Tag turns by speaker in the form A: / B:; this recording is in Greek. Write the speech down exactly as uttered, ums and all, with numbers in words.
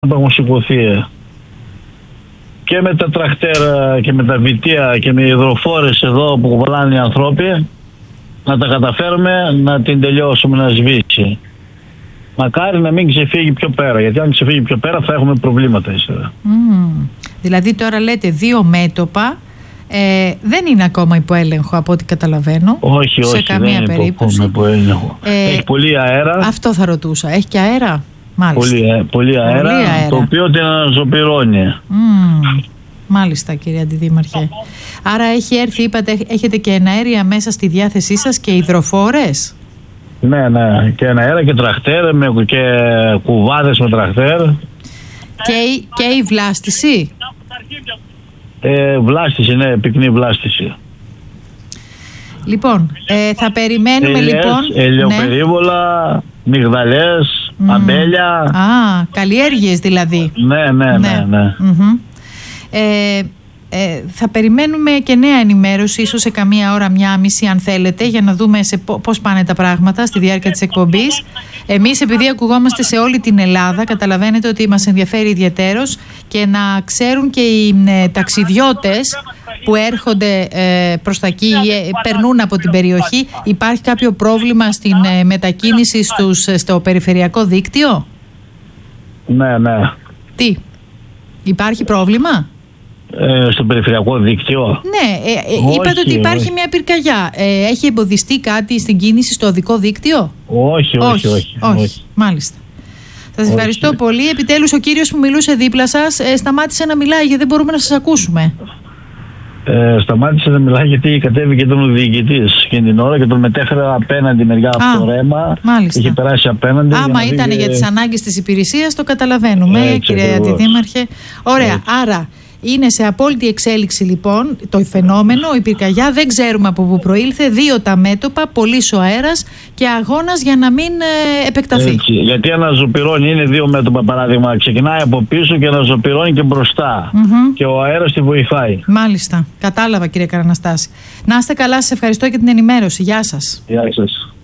A: που έχουν σηκωθεί και με τα τρακτέρα και με τα βιτία και με υδροφόρες εδώ που κουβαλάνε οι ανθρώποι, να τα καταφέρουμε να την τελειώσουμε, να σβήσει. Μακάρι να μην ξεφύγει πιο πέρα, γιατί αν ξεφύγει πιο πέρα θα έχουμε προβλήματα ύστερα.
B: Mm. Δηλαδή τώρα λέτε δύο μέτωπα, ε, δεν είναι ακόμα υπό έλεγχο από ό,τι καταλαβαίνω.
A: Όχι,
B: σε
A: όχι,
B: καμία
A: δεν
B: περίπτωση.
A: είναι υπό έλεγχο. Ε, Έχει πολύ αέρα.
B: Αυτό θα ρωτούσα. Έχει και αέρα. Μάλιστα.
A: Πολύ, πολύ, αέρα, πολύ αέρα, το οποίο την αναζωπυρώνει.
B: Mm. Μάλιστα, κύριε Αντιδήμαρχε. Άρα έχει έρθει, είπατε, έχετε και εναέρια μέσα στη διάθεσή σας και υδροφόρες.
A: Ναι, ναι, και εναέρα και τρακτέρ με, και κουβάδες με τρακτέρ.
B: Και, και η βλάστηση.
A: Ε, βλάστηση, ναι, πυκνή βλάστηση.
B: Λοιπόν, ε, θα περιμένουμε
A: Ελιές,
B: λοιπόν...
A: ελαιοπερίβολα, ναι. Μυγδαλές, mm. αμπέλια.
B: Α, καλλιέργειες δηλαδή.
A: Ναι, ναι, ναι, ναι. ναι.
B: Mm-hmm. Ε, ε, θα περιμένουμε και νέα ενημέρωση, ίσως σε καμία ώρα, μια μισή αν θέλετε, για να δούμε σε πώς πάνε τα πράγματα στη διάρκεια της εκπομπής. Εμείς, επειδή ακουγόμαστε σε όλη την Ελλάδα, καταλαβαίνετε ότι μας ενδιαφέρει ιδιαιτέρως και να ξέρουν και οι ε, ταξιδιώτες που έρχονται ε, προς τα εκεί, ε, περνούν από την περιοχή. Υπάρχει κάποιο πρόβλημα στην ε, μετακίνηση στους, στο περιφερειακό δίκτυο?
A: Ναι, ναι.
B: Τι, υπάρχει πρόβλημα?
A: Ε, στο περιφερειακό δίκτυο.
B: Ναι, ε, ε, είπατε ότι υπάρχει όχι. μια πυρκαγιά. Ε, έχει εμποδιστεί κάτι στην κίνηση στο οδικό δίκτυο?
A: Όχι, όχι, όχι. όχι,
B: όχι.
A: όχι.
B: Μάλιστα. Σας ευχαριστώ όχι. πολύ. Επιτέλους ο κύριος που μιλούσε δίπλα σας ε, σταμάτησε να μιλάει, γιατί δεν μπορούμε να σας ακούσουμε.
A: Ε, σταμάτησε να μιλάει γιατί κατέβηκε τον ο διοικητής και την ώρα και τον μετέφερε απέναντι μεριά από το ρέμα.
B: Μάλιστα.
A: Είχε περάσει απέναντι.
B: Άμα ήταν για, για τις ανάγκες της υπηρεσίας, το καταλαβαίνουμε, έτσι, κύριε Αντιδήμαρχε. Ωραία, έτσι. Άρα είναι σε απόλυτη εξέλιξη λοιπόν το φαινόμενο, η πυρκαγιά, δεν ξέρουμε από πού προήλθε, δύο τα μέτωπα, πολύς ο αέρας και αγώνας για να μην ε, επεκταθεί.
A: Έτσι, γιατί αναζωπυρώνει, είναι δύο μέτωπα παράδειγμα, ξεκινάει από πίσω και αναζωπυρώνει και μπροστά mm-hmm. και ο αέρας τη βοηθάει.
B: Μάλιστα, κατάλαβα κύριε Καραναστάση. Να είστε καλά, σας ευχαριστώ για την ενημέρωση. Γεια σας.
A: Γεια σας.